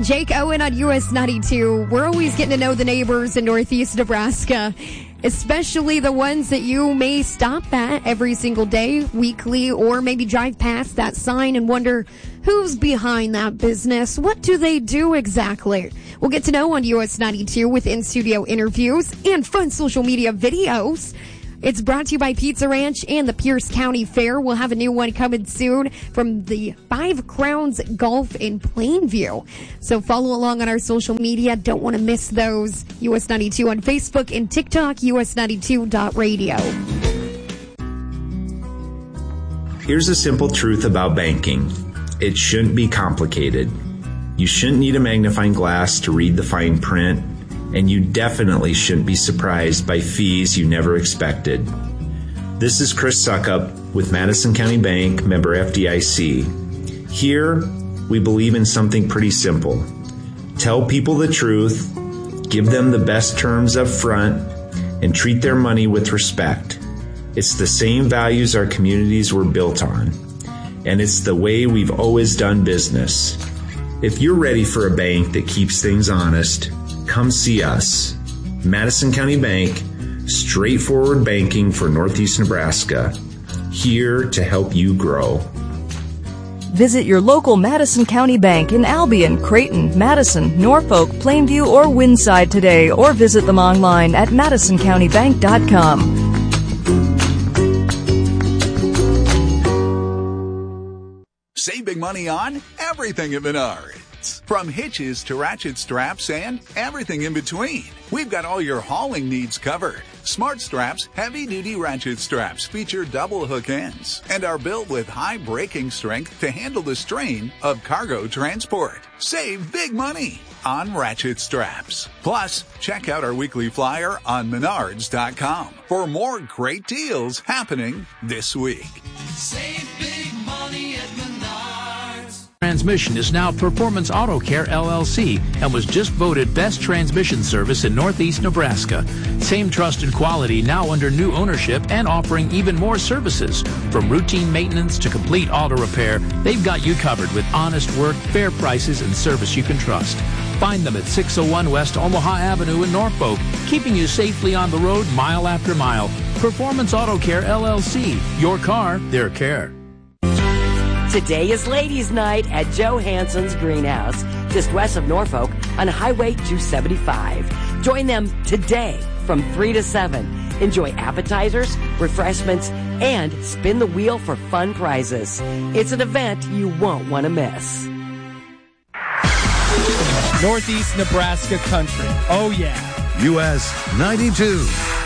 Jake Owen on US 92. We're always getting to know the neighbors in Northeast Nebraska, especially the ones that you may stop at every single day, weekly, or maybe drive past that sign and wonder who's behind that business. What do they do exactly? We'll get to know on US 92 with in-studio interviews and fun social media videos. It's brought to you by Pizza Ranch and the Pierce County Fair. We'll have a new one coming soon from the Five Crowns Golf in Plainview. So follow along on our social media. Don't want to miss those. US 92 on Facebook and TikTok, us92.radio. Here's a simple truth about banking. It shouldn't be complicated. You shouldn't need a magnifying glass to read the fine print. And you definitely shouldn't be surprised by fees you never expected. This is Chris Suckup with Madison County Bank, member FDIC. Here, we believe in something pretty simple. Tell people the truth, give them the best terms up front, and treat their money with respect. It's the same values our communities were built on, and it's the way we've always done business. If you're ready for a bank that keeps things honest, come see us. Madison County Bank, straightforward banking for Northeast Nebraska. Here to help you grow. Visit your local Madison County Bank in Albion, Creighton, Madison, Norfolk, Plainview, or Winside today, or visit them online at madisoncountybank.com. Save big money on everything at Menards. From hitches to ratchet straps and everything in between, we've got all your hauling needs covered. Smart Straps heavy-duty ratchet straps feature double hook ends and are built with high braking strength to handle the strain of cargo transport. Save big money on ratchet straps. Plus, check out our weekly flyer on Menards.com for more great deals happening this week. Save big money at Menards. Transmission is now Performance Auto Care LLC and was just voted best transmission service in Northeast Nebraska. Same trust and quality now under new ownership and offering even more services. From routine maintenance to complete auto repair, they've got you covered with honest work, fair prices, and service you can trust. Find them at 601 West Omaha Avenue in Norfolk, keeping you safely on the road mile after mile. Performance Auto Care LLC. Your car, their care. Today is Ladies' Night at Joe Hansen's Greenhouse, just west of Norfolk on Highway 275. Join them today from 3 to 7. Enjoy appetizers, refreshments, and spin the wheel for fun prizes. It's an event you won't want to miss. Northeast Nebraska country. Oh, yeah. US 92.